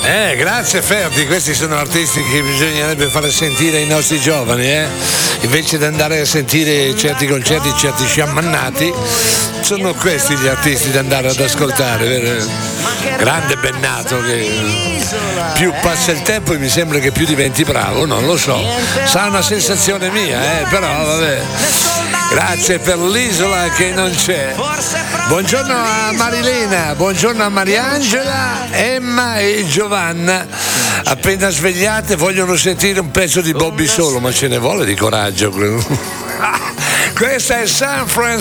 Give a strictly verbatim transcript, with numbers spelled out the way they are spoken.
Eh, grazie Ferdi, questi sono artisti che bisognerebbe fare sentire ai nostri giovani, eh? Invece di andare a sentire certi concerti, certi sciamannati, sono questi gli artisti da andare ad ascoltare, vero? Grande Bennato che più passa il tempo e mi sembra che più diventi bravo, non lo so, sarà una sensazione mia, eh? Però vabbè. Grazie per l'isola che non c'è. Buongiorno a Marilena, buongiorno a Mariangela, Emma e Giovanna. Appena svegliate vogliono sentire un pezzo di Bobby Solo, ma ce ne vuole di coraggio. Questa è San Francisco.